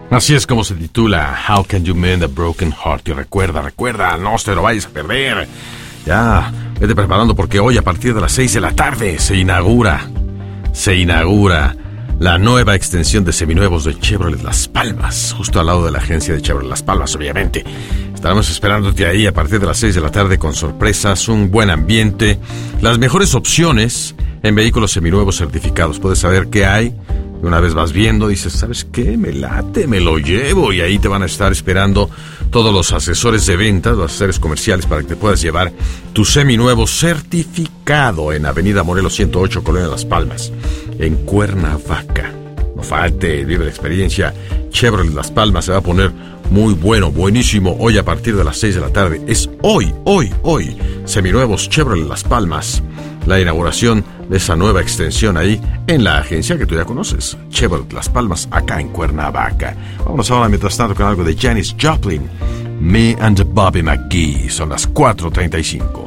Así es como se titula How Can You Mend a Broken Heart. Y recuerda, no te lo vayas a perder. Ya, vete preparando porque hoy a partir de las 6 de la tarde se inaugura la nueva extensión de seminuevos de Chevrolet Las Palmas, justo al lado de la agencia de Chevrolet Las Palmas, obviamente. Estaremos esperándote ahí a partir de las 6 de la tarde con sorpresas, un buen ambiente, las mejores opciones en vehículos seminuevos certificados. Puedes saber qué hay. Y una vez vas viendo, dices, ¿sabes qué? Me late, me lo llevo. Y ahí te van a estar esperando todos los asesores de ventas, los asesores comerciales, para que te puedas llevar tu seminuevo certificado en Avenida Morelos 108, Colonia Las Palmas, en Cuernavaca. No falte, vive la experiencia. Chevrolet Las Palmas se va a poner muy bueno, buenísimo. Hoy a partir de las 6 de la tarde. Es hoy. Seminuevos Chevrolet Las Palmas. La inauguración de esa nueva extensión ahí en la agencia que tú ya conoces, Chevrolet Las Palmas, acá en Cuernavaca. Vamos ahora, mientras tanto, con algo de Janis Joplin, Me and Bobby McGee. Son las 4:35.